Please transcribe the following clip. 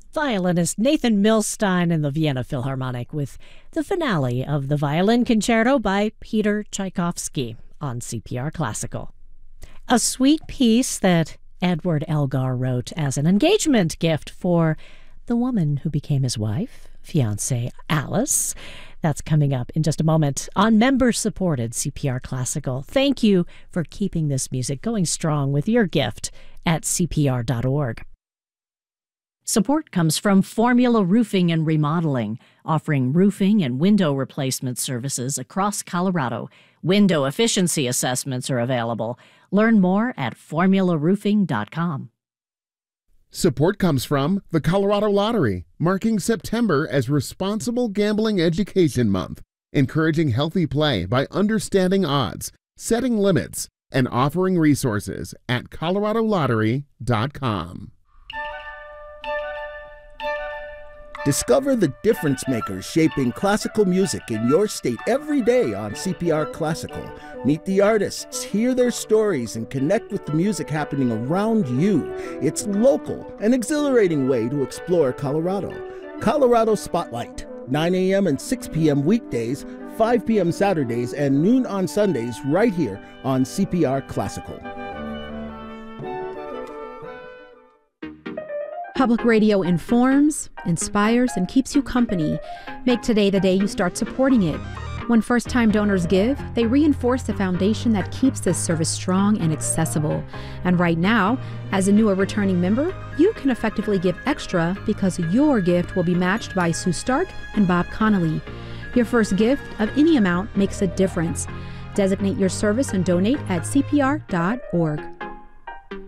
violinist Nathan Milstein and the Vienna Philharmonic with the finale of the Violin Concerto by Peter Tchaikovsky on CPR Classical. A sweet piece that Edward Elgar wrote as an engagement gift for the woman who became his wife, fiancée Alice. That's coming up in just a moment on member-supported CPR Classical. Thank you for keeping this music going strong with your gift at CPR.org. Support comes from Formula Roofing and Remodeling, offering roofing and window replacement services across Colorado. Window efficiency assessments are available. Learn more at formularoofing.com. Support comes from the Colorado Lottery, marking September as Responsible Gambling Education Month, encouraging healthy play by understanding odds, setting limits, and offering resources at coloradolottery.com. Discover the difference makers shaping classical music in your state every day on CPR Classical. Meet the artists, hear their stories, and connect with the music happening around you. It's local, an exhilarating way to explore Colorado. Colorado Spotlight, 9 a.m. and 6 p.m. weekdays, 5 p.m. Saturdays, and noon on Sundays right here on CPR Classical. Public radio informs, inspires, and keeps you company. Make today the day you start supporting it. When first-time donors give, they reinforce the foundation that keeps this service strong and accessible. And right now, as a new or returning member, you can effectively give extra because your gift will be matched by Sue Stark and Bob Connolly. Your first gift of any amount makes a difference. Designate your service and donate at CPR.org.